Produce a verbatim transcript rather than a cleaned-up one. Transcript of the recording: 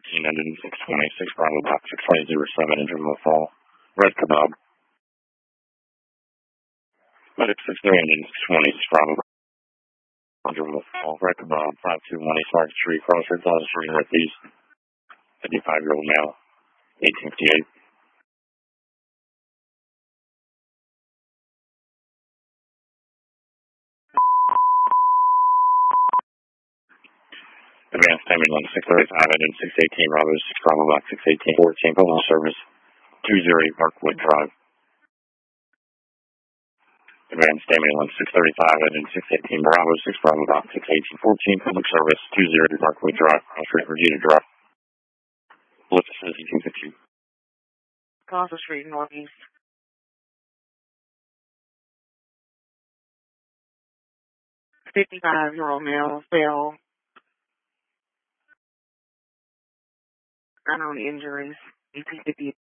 sixteen ended in six twenty-six, Bravo Box six twenty zero seven, Interval Fall, Red Kebab. Medic six three ended in six twenty-six, Bravo Interval Fall, Red Kebab five two one East Market Street, Crossroads, Plaza Street, Northeast, fifty-five-year-old male, eighteen fifty-eight. Advanced timing on six thirty-five ended six eighteen, Bravo six, Bravo Box six eighteen, fourteen, Postal Service, two zero eight Parkwood Drive. Advanced timing on six thirty-five ended six eighteen, Bravo six, Bravo Box six eighteen, fourteen, Public Service, two zero eight Parkwood Drive, Cross Street, Regina Drive. Melissa says eighteen fifty. Plaza Street, Northeast. fifty-five-year-old male, fell. Unknown injuries. eighteen fifty.